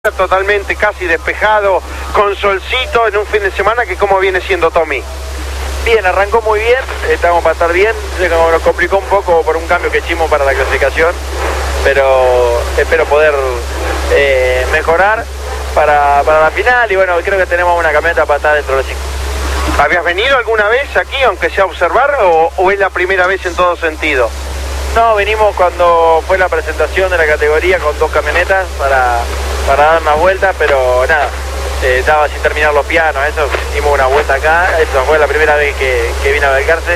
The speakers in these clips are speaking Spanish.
Totalmente casi despejado, con solcito en un fin de semana que como viene siendo Tommy. Bien, arrancó muy bien, estamos para estar bien, nos complicó un poco por un cambio que hicimos para la clasificación, pero espero poder mejorar para la final y bueno, creo que tenemos una camioneta para estar dentro de los 5. ¿Habías venido alguna vez aquí, aunque sea a observar, o es la primera vez en todo sentido? No, venimos cuando fue la presentación de la categoría con 2 camionetas para dar una vuelta, pero nada, estaba sin terminar los pianos, eso, hicimos una vuelta acá, esa fue la primera vez que vine a Balcarce.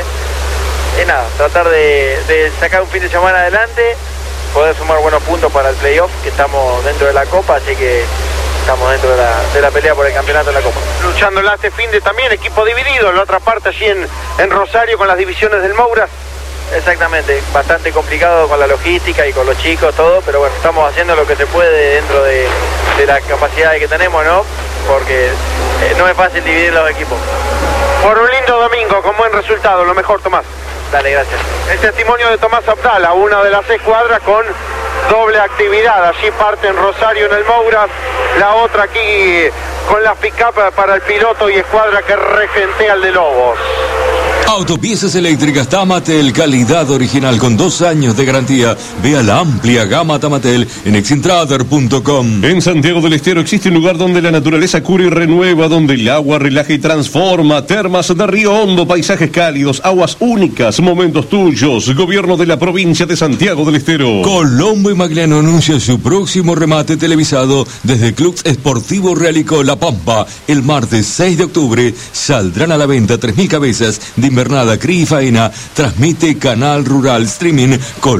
Y nada, tratar de sacar un fin de semana adelante, poder sumar buenos puntos para el playoff, que estamos dentro de la Copa, así que estamos dentro de la pelea por el campeonato de la Copa. Luchándola este fin de también, equipo dividido, en la otra parte allí en Rosario con las divisiones del Moura. Exactamente, bastante complicado con la logística y con los chicos, todo, pero bueno, estamos haciendo lo que se puede dentro de la capacidad que tenemos, ¿no? Porque no es fácil dividir los equipos. Por un lindo domingo, con buen resultado, lo mejor, Tomás. Dale, gracias. El testimonio de Tomás Abdala, una de las escuadras con doble actividad. Allí parte en Rosario en el Moura, la otra aquí con las pick-up para el piloto y escuadra que regentea al de Lobos. Autopiezas eléctricas Tamatel, calidad original con 2 años de garantía. Vea la amplia gama Tamatel en exintrader.com. En Santiago del Estero existe un lugar donde la naturaleza cura y renueva, donde el agua relaja y transforma. Termas de Río Hondo, paisajes cálidos, aguas únicas, momentos tuyos. Gobierno de la provincia de Santiago del Estero. Colombo y Magliano anuncia su próximo remate televisado desde Club Esportivo Realicó La Pampa. El martes 6 de octubre saldrán a la venta 3.000 cabezas de invernada, cría y faena. Transmite Canal Rural Streaming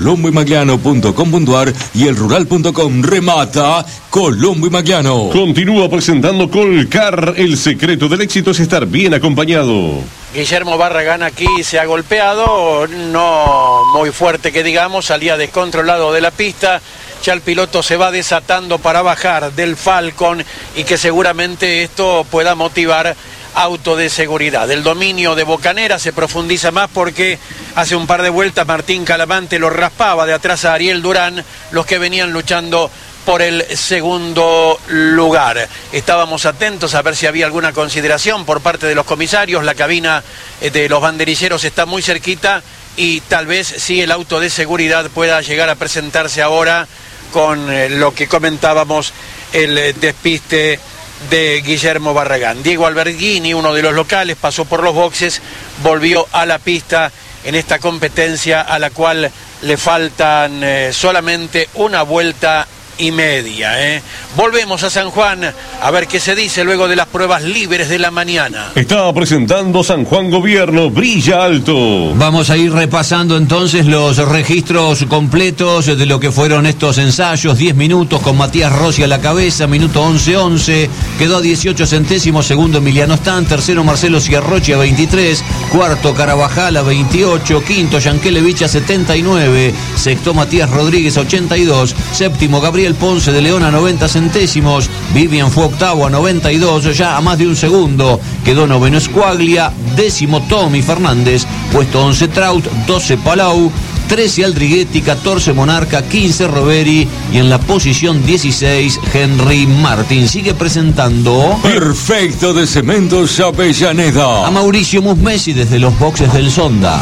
colomboymagliano.com.ar y elrural.com. Remata Colombo y Magliano. Continúa presentando Colcar. El secreto del éxito es estar bien acompañado. Guillermo Barragán aquí se ha golpeado, no muy fuerte que digamos, salía descontrolado de la pista. Ya el piloto se va desatando para bajar del Falcon y que seguramente esto pueda motivar auto de seguridad. El dominio de Bocanera se profundiza más porque hace un par de vueltas Martín Calamante lo raspaba de atrás a Ariel Durán, los que venían luchando por el segundo lugar. Estábamos atentos a ver si había alguna consideración por parte de los comisarios. La cabina de los banderilleros está muy cerquita y tal vez sí el auto de seguridad pueda llegar a presentarse ahora con lo que comentábamos, el despiste de Guillermo Barragán. Diego Alberghini, uno de los locales, pasó por los boxes, volvió a la pista en esta competencia a la cual le faltan solamente una vuelta y media. Volvemos a San Juan a ver qué se dice luego de las pruebas libres de la mañana. Está presentando San Juan Gobierno, brilla alto. Vamos a ir repasando entonces los registros completos de lo que fueron estos ensayos. 10 minutos con Matías Rossi a la cabeza, minuto 11-11, quedó a 18 centésimos, segundo Emiliano Stan, tercero Marcelo Ciarrochi a 23, cuarto Carabajal a 28, quinto Yankelevich a 79, sexto Matías Rodríguez a 82, séptimo Gabriel Ponce de León a 90 centésimos, Vivian fue octavo a 92, ya a más de un segundo, quedó noveno Squaglia, décimo Tommy Fernández, puesto 11 Trout, 12 Palau, 13 Aldriguetti, 14 Monarca, 15 Roveri y en la posición 16 Henry Martin. Sigue presentando Perfecto de Cementos Avellaneda a Mauricio Musmesi desde los boxes del Sonda.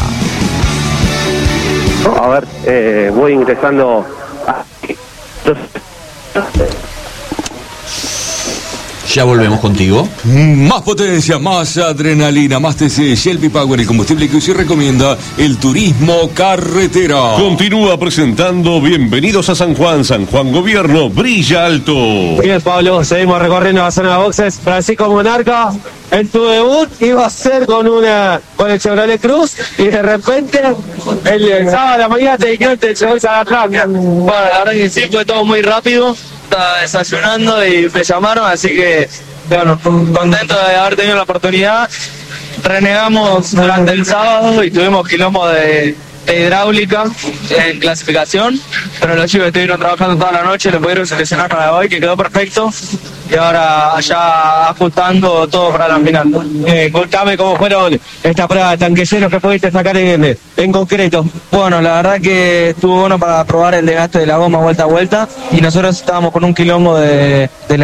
A ver, voy ingresando Ya volvemos contigo. Más potencia, más adrenalina, más TC, Shelby Power, el combustible que usted recomienda, el turismo carretera. Continúa presentando Bienvenidos a San Juan, San Juan Gobierno, brilla alto. Bien, Pablo, seguimos recorriendo la zona de boxes. Francisco Monarca, en tu debut iba a ser con el Chevrolet Cruz y de repente el sábado a la mañana te dijeron que te llevas a la trampa. Bueno, la verdad que sí, fue todo muy rápido. Estaba desayunando y me llamaron, así que bueno, contento de haber tenido la oportunidad. Renegamos durante el sábado y tuvimos quilombo de de hidráulica en clasificación, pero los chicos estuvieron trabajando toda la noche, lo pudieron seleccionar para hoy, que quedó perfecto, y ahora ya ajustando todo para la final. Contame cómo fueron estas pruebas de tanque lleno que pudiste sacar en concreto. Bueno, la verdad que estuvo bueno para probar el desgaste de la goma vuelta a vuelta, y nosotros estábamos con un quilombo de